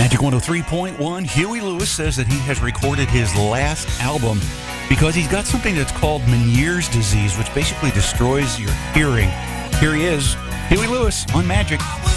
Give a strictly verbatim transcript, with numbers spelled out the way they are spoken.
Magic one oh three point one, Huey Lewis says that he has recorded his last album because he's got something that's called Meniere's disease, which basically destroys your hearing. Here he is, Huey Lewis on Magic.